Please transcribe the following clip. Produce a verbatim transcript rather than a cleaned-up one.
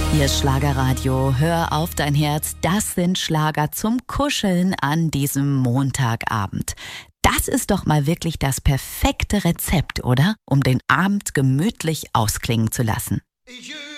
Hier ist Schlagerradio. Hör auf dein Herz. Das sind Schlager zum Kuscheln an diesem Montagabend. Das ist doch mal wirklich das perfekte Rezept, oder? Um den Abend gemütlich ausklingen zu lassen.